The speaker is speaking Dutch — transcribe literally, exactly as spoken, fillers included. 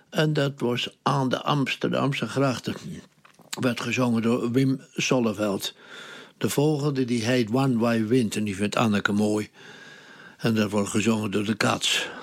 En dat was aan de Amsterdamse grachten. Werd gezongen door Wim Solleveld. De volgende die heet One Way Wind en die vindt Anneke mooi. En dat wordt gezongen door de Cats.